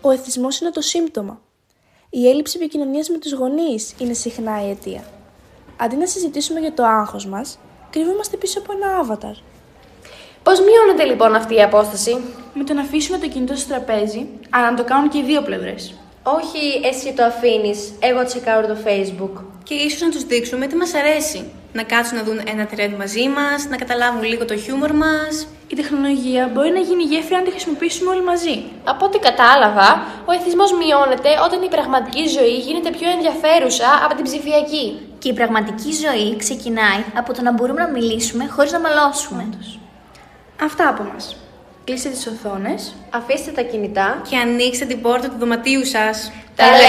Ο εθισμός είναι το σύμπτωμα. Η έλλειψη επικοινωνίας με τους γονείς είναι συχνά η αιτία. Αντί να συζητήσουμε για το άγχος μας, κρυβόμαστε πίσω από ένα άβαταρ. Πώς μειώνεται λοιπόν αυτή η απόσταση? Με το να αφήσουμε το κινητό στο τραπέζι, αλλά να το κάνουν και οι δύο πλευρές. Όχι εσύ το αφήνεις, εγώ τσεκάρω το Facebook. Και ίσως να τους δείξουμε τι μας αρέσει. Να κάτσουν να δουν ένα thread μαζί μας, να καταλάβουν λίγο το χιούμορ μας. Η τεχνολογία μπορεί να γίνει γέφυρα αν τη χρησιμοποιήσουμε όλοι μαζί. Από ό,τι κατάλαβα, ο εθισμός μειώνεται όταν η πραγματική ζωή γίνεται πιο ενδιαφέρουσα από την ψηφιακή. Και η πραγματική ζωή ξεκινάει από το να μπορούμε να μιλήσουμε χωρίς να μαλώσουμε. Αυτά από μας. Κλείστε τις οθόνες. Αφήστε τα κινητά Και ανοίξτε την πόρτα του δωματίου σας. Τα